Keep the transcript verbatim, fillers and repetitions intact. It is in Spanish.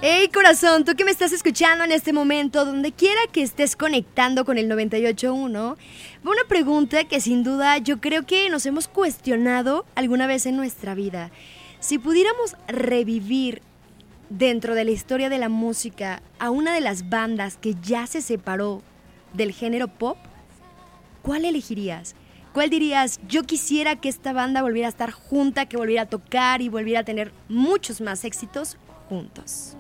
Hey corazón, tú que me estás escuchando en este momento, donde quiera que estés conectando con el noventa y ocho punto uno, va una pregunta que sin duda yo creo que nos hemos cuestionado alguna vez en nuestra vida. Si pudiéramos revivir dentro de la historia de la música a una de las bandas que ya se separó del género pop, ¿cuál elegirías? ¿Cuál dirías, yo quisiera que esta banda volviera a estar junta, que volviera a tocar y volviera a tener muchos más éxitos juntos?